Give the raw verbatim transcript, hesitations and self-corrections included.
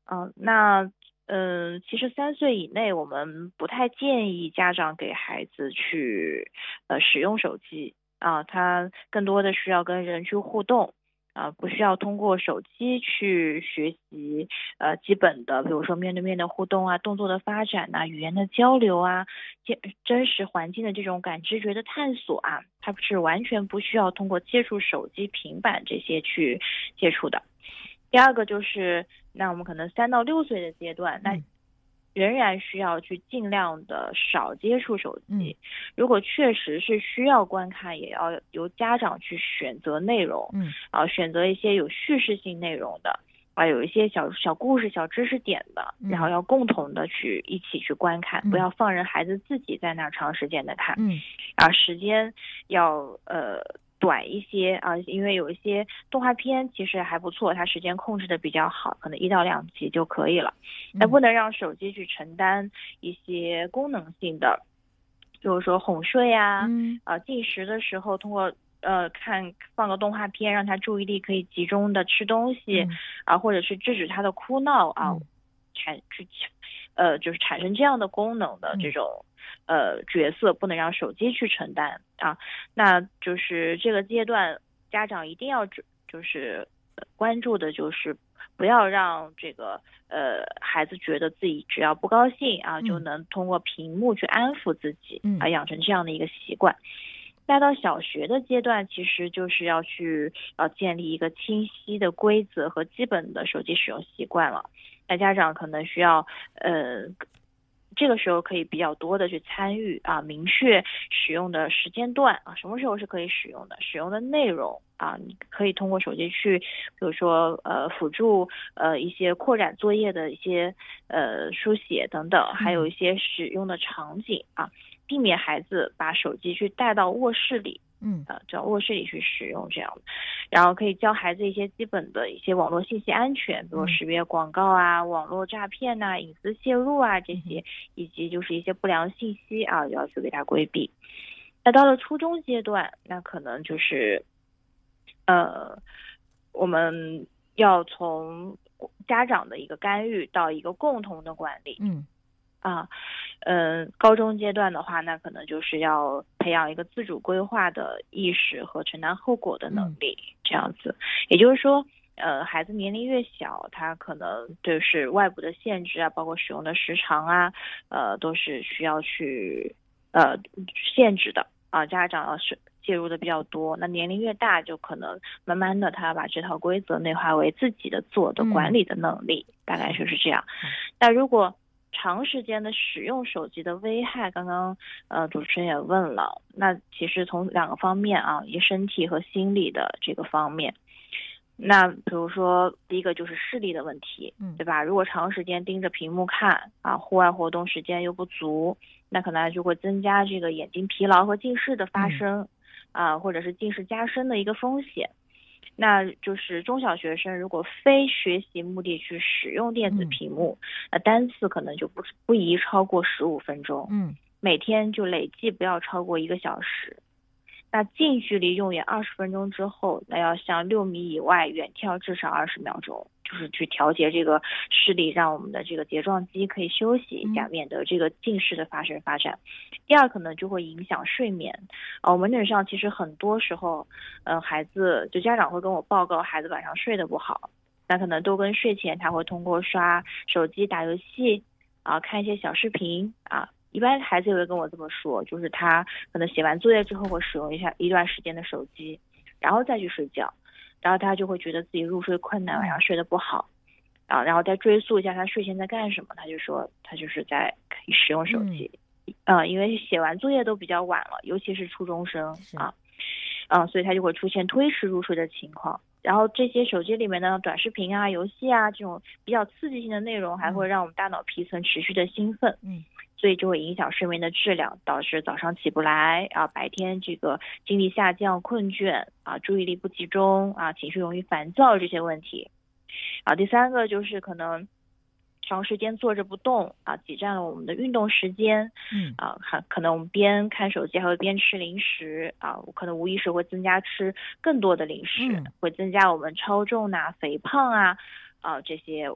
嗯，那嗯、呃其实三岁以内，我们不太建议家长给孩子去呃使用手机啊，他更多的需要跟人去互动。啊，不需要通过手机去学习，呃，基本的，比如说面对面的互动啊，动作的发展呐、语言的交流啊，接真实环境的这种感知觉的探索啊，它是完全不需要通过接触手机、平板这些去接触的。第二个就是，那我们可能三到六岁的阶段，那嗯仍然需要去尽量的少接触手嗯机。如果确实是需要观看，也要由家长去选择内容， 嗯啊，选择一些有叙事性内容的，啊，有一些小小故事、小知识点的，然后嗯要共同的去一起去观看，不嗯要放任孩子自己在那儿长时间的看。 嗯啊，时间要呃短一些啊，因为有一些动画片其实还不错，它时间控制的比较好，可能一到两集就可以了。但嗯不能让手机去承担一些功能性的，比如说哄睡呀、 嗯啊，进食的时候通过呃看放个动画片，让他注意力可以集中的吃东西嗯啊，或者是制止他的哭闹啊， 嗯产去呃就是产生这样的功能的这嗯种呃角色，不能让手机去承担啊。那就是这个阶段，家长一定要只就是呃关注的就是不要让这个呃孩子觉得自己只要不高兴啊，就嗯能通过屏幕去安抚自己嗯啊，养成这样的一个习惯。再到小学的阶段，其实就是要去呃建立一个清晰的规则和基本的手机使用习惯了。那家长可能需要呃这个时候可以比较多的去参与啊，明确使用的时间段啊，什么时候是可以使用的，使用的内容啊，你可以通过手机去，比如说呃辅助呃一些扩展作业的一些呃书写等等，还有嗯一些使用的场景啊，避免孩子把手机去带到卧室里。 嗯呃，到卧室里去使用这样的，然后可以教孩子一些基本的一些网络信息安全，比如嗯识别广告啊、网络诈骗呐、隐私泄露啊这嗯些，以及就是一些不良信息啊，要去给他规避。那到了初中阶段，那可能就是呃，我们要从家长的一个干预到一个共同的管理。 嗯啊，嗯，高中阶段的话，那可能就是要培养一个自主规划的意识和承担后果的能嗯力，这样子。也就是说，呃，孩子年龄越小，他可能就是外部的限制啊，包括使用的时长啊，呃，都是需要去呃限制的啊。家长要是介入的比较多，那年龄越大，就可能慢慢的他把这套规则内化为自己的自我的管嗯， 理的能力，大概是就是这样。 好。 那如果长时间的使用手机的危害，刚刚呃主持人也问了，那其实从两个方面啊，一身体和心理的这个方面。那比如说第一个就是视力的问题， 嗯对吧？如果长时间盯着屏幕看啊，户外活动时间又不足，那可能就会增加这个眼睛疲劳和近视的发嗯生啊，或者是近视加深的一个风险。那就是中小学生如果非学习目的去使用电子嗯屏幕，那单次可能就不不宜超过十五分钟， 嗯每天就累计不要超过一个小时。那近距离用眼二十分钟之后，那要向六米以外远眺至少二十秒钟，就是去调节这个视力，让我们的这个睫状肌可以休息一下， 嗯免得这个近视的发生发展。第二，可能就会影响睡眠。呃，门诊上其实很多时候，呃，孩子就家长会跟我报告，孩子晚上睡得不好，那可能都跟睡前他会通过刷手机、打游戏啊，看一些小视频啊。一般孩子也会跟我这么说，就是他可能写完作业之后会使用一下一段时间的手机，然后再去睡觉，然后他就会觉得自己入睡困难，晚嗯上睡得不好啊，然后再追溯一下他睡前在干什么，他就说他就是在使用手嗯， 机，啊，因为写完作业都比较晚了，尤其是初中生是啊，嗯，所以他就会出现推迟入睡的情况。然后这些手机里面的短视频啊、游戏啊这种比较刺激性的内容，还会嗯让我们大脑皮层持续的兴奋， 嗯所以就会影响睡眠的质量，导致早上起不来啊，白天这个精力下降、困倦啊，注意力不集中啊，情绪容易烦躁这些问题。啊，第三个就是可能长时间坐着不动啊，挤占了我们的运动时间嗯啊，还可能我们边看手机还会边吃零食啊，可能无意识会增加吃更多的零食， 嗯会增加我们超重啊、肥胖啊啊这些